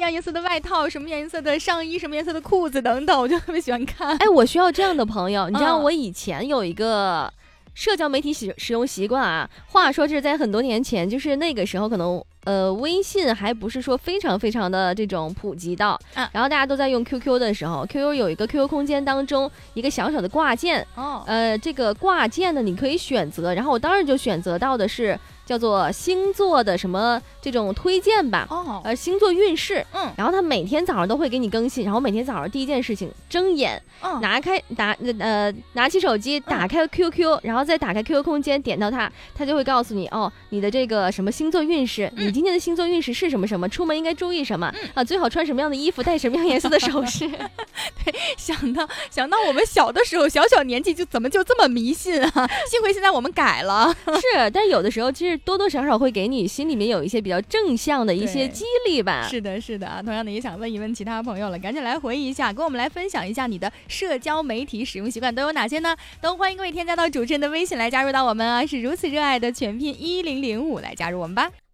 样颜色的外套，什么颜色的上衣，什么颜色的裤子等等，我就特别喜欢看。 哎，我需要这样的朋友。你知道我以前有一个社交媒体使用习惯啊，话说这是在很多年前，就是那个时候可能微信还不是说非常非常的这种普及到，然后大家都在用 QQ 的时候， QQ 有一个 QQ 空间当中一个小小的挂件，这个挂件呢你可以选择，然后我当时就选择到的是叫做星座的什么这种推荐吧，星座运势，然后他每天早上都会给你更新，然后每天早上第一件事情睁眼，拿起手机打开 QQ，然后再打开 QQ 空间，点到它就会告诉你你的这个什么星座运势，你今天的星座运势是什么什么，出门应该注意什么最好穿什么样的衣服，戴什么样颜色的首饰。 对，想到我们小的时候，小年纪怎么就这么迷信啊？幸亏现在我们改了。 是，但有的时候其实多多少少会给你心里面有一些比较正向的一些激励吧。 是的，是的啊。同样的也想问一问其他朋友了，赶紧来回忆一下，跟我们来分享一下你的社交媒体使用习惯都有哪些呢？都欢迎各位添加到主持人的微信来加入到我们啊，是如此热爱的全拼1005来加入我们吧。